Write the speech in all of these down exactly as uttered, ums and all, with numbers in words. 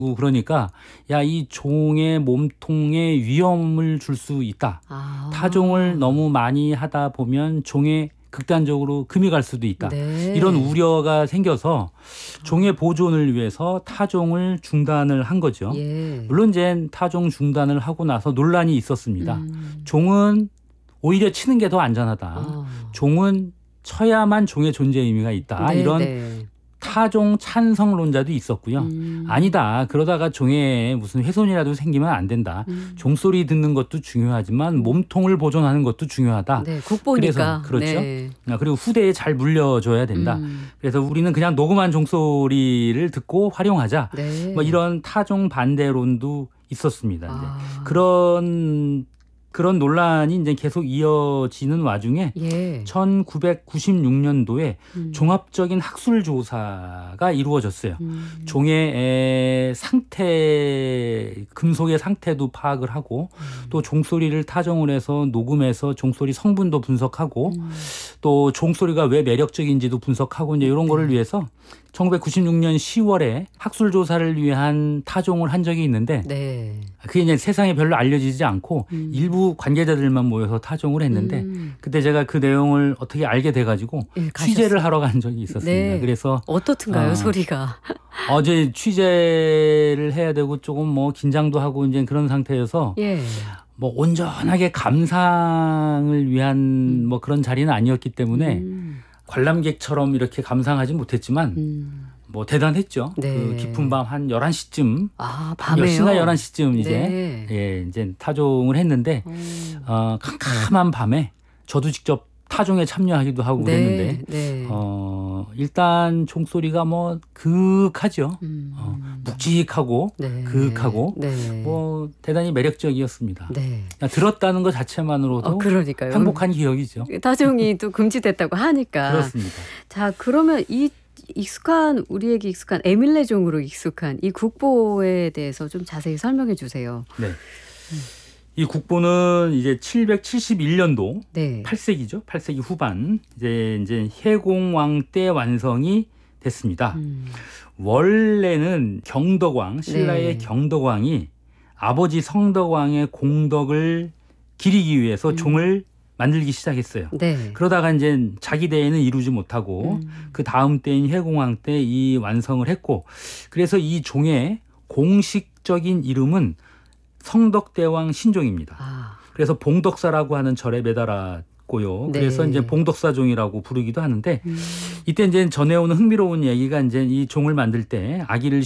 그러니까 야, 이 종의 몸통에 위험을 줄 수 있다. 아. 타종을 너무 많이 하다 보면 종에 극단적으로 금이 갈 수도 있다. 네. 이런 우려가 생겨서 종의 보존을 위해서 타종을 중단을 한 거죠. 예. 물론 이제 타종 중단을 하고 나서 논란이 있었습니다. 음. 종은 오히려 치는 게 더 안전하다. 아. 종은 쳐야만 종의 존재 의미가 있다. 네, 이런 네. 타종 찬성론자도 있었고요. 음. 아니다. 그러다가 종에 무슨 훼손이라도 생기면 안 된다. 음. 종소리 듣는 것도 중요하지만 몸통을 보존하는 것도 중요하다. 네, 국보니까. 그래서 그렇죠. 네. 그리고 후대에 잘 물려줘야 된다. 음. 그래서 우리는 그냥 녹음한 종소리를 듣고 활용하자. 네. 뭐 이런 타종 반대론도 있었습니다. 이제. 아. 그런 그런 논란이 이제 계속 이어지는 와중에 예. 천구백구십육 년도에 음. 종합적인 학술 조사가 이루어졌어요. 음. 종의 상태, 금속의 상태도 파악을 하고 음. 또 종소리를 타종을 해서 녹음해서 종소리 성분도 분석하고 음. 또 종소리가 왜 매력적인지도 분석하고 이제 이런 거를 위해서 천구백구십육 년 시월에 학술 조사를 위한 타종을 한 적이 있는데 네. 그게 이제 세상에 별로 알려지지 않고 음. 일부 관계자들만 모여서 타종을 했는데 음. 그때 제가 그 내용을 어떻게 알게 돼가지고 예, 취재를 하러 간 적이 있었습니다. 네. 그래서 어떻든가요, 어, 소리가? 어제 취재를 해야 되고 조금 뭐 긴장도 하고 이제 그런 상태여서 예. 뭐 온전하게 감상을 위한 뭐 그런 자리는 아니었기 때문에 음. 관람객처럼 이렇게 감상하지 못했지만 음. 뭐 대단했죠. 네. 그 깊은 밤 한 열한 시쯤 아, 몇 밤에요? 시나 열한 시쯤 이제 네. 예, 이제 타종을 했는데 오. 어, 캄캄한 밤에 저도 직접 타종에 참여하기도 하고 네. 그랬는데 네. 어, 일단 종소리가 뭐 그윽하죠. 음. 어, 묵직하고 네. 그윽하고 네. 뭐 대단히 매력적이었습니다. 네. 그냥 들었다는 것 자체만으로도 어, 그러니까요. 행복한 기억이죠. 타종이 또 금지됐다고 하니까. 그렇습니다. 자, 그러면 이 익숙한 우리에게 익숙한 에밀레종으로 익숙한 이 국보에 대해서 좀 자세히 설명해 주세요. 네. 이 국보는 이제 칠백칠십일 년도 네. 팔 세기죠. 팔 세기 후반 이제 이제 해공왕 때 완성이 됐습니다. 음. 원래는 경덕왕, 신라의 네. 경덕왕이 아버지 성덕왕의 공덕을 기리기 위해서 음. 종을 만들기 시작했어요. 네. 그러다가 이제 자기 대에는 이루지 못하고 음. 그 다음 때인 해공왕 때 이 완성을 했고 그래서 이 종의 공식적인 이름은 성덕대왕 신종입니다. 아. 그래서 봉덕사라고 하는 절에 매달았고요. 네. 그래서 이제 봉덕사종이라고 부르기도 하는데 음. 이때 이제 전해오는 흥미로운 얘기가 이제 이 종을 만들 때 아기를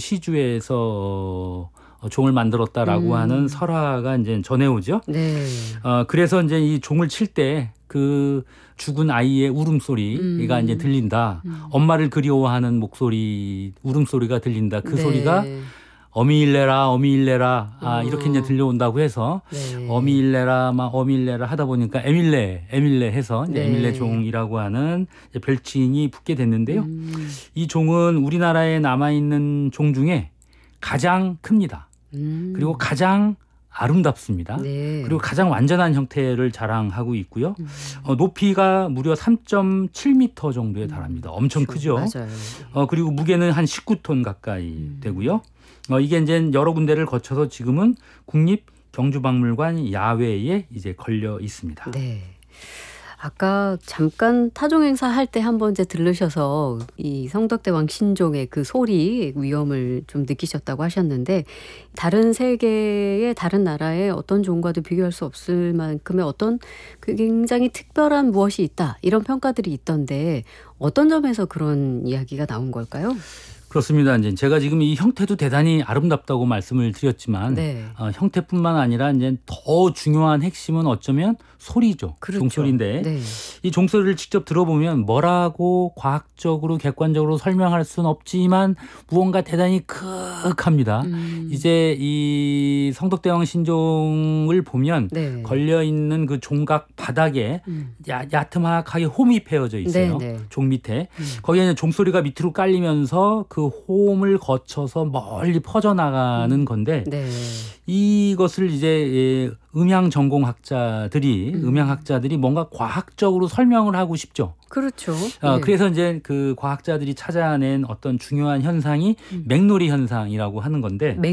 시주해서 종을 만들었다라고 음. 하는 설화가 이제 전해오죠. 네. 어, 그래서 이제 이 종을 칠 때 그 죽은 아이의 울음소리가 음. 이제 들린다. 음. 엄마를 그리워하는 목소리, 울음소리가 들린다. 그 네. 소리가 어미일레라, 어미일레라, 아, 어. 이렇게 이제 들려온다고 해서 네. 어미일레라, 막 어미일레라 하다 보니까 에밀레, 에밀레 해서 이제 네. 에밀레 종이라고 하는 이제 별칭이 붙게 됐는데요. 음. 이 종은 우리나라에 남아있는 종 중에 가장 큽니다. 음. 그리고 가장 아름답습니다. 네. 그리고 가장 완전한 형태를 자랑하고 있고요. 음. 어, 높이가 무려 삼 점 칠 미터 정도에 달합니다. 엄청 크죠. 맞아요. 어, 그리고 무게는 한 십구 톤 가까이 음. 되고요. 어, 이게 이제 여러 군데를 거쳐서 지금은 국립 경주박물관 야외에 이제 걸려 있습니다. 네. 아까 잠깐 타종 행사 할 때 한번 이제 들르셔서 이 성덕대왕 신종의 그 소리 위험을 좀 느끼셨다고 하셨는데 다른 세계의 다른 나라의 어떤 종과도 비교할 수 없을 만큼의 어떤 그 굉장히 특별한 무엇이 있다 이런 평가들이 있던데 어떤 점에서 그런 이야기가 나온 걸까요? 그렇습니다. 이제 제가 지금 이 형태도 대단히 아름답다고 말씀을 드렸지만 네. 어, 형태뿐만 아니라 이제 더 중요한 핵심은 어쩌면 소리죠. 그렇죠. 종소리인데 네. 이 종소리를 직접 들어보면 뭐라고 과학적으로 객관적으로 설명할 수는 없지만 무언가 대단히 크합니다. 음. 이제 이 성덕대왕 신종을 보면 네. 걸려 있는 그 종각 바닥에 음. 야, 야트막하게 홈이 패여져 있어요. 네, 네. 종 밑에. 음. 거기에는 종소리가 밑으로 깔리면서 그 홈을 거쳐서 멀리 퍼져나가는 건데 네. 이것을 이제 예, 음향 전공학자들이 음. 음향학자들이 뭔가 과학적으로 설명을 하고 싶죠. 그렇죠. 어, 네. 그래서 이제 그 과학자들이 찾아낸 어떤 중요한 현상이 음. 맥놀이 현상이라고 하는 건데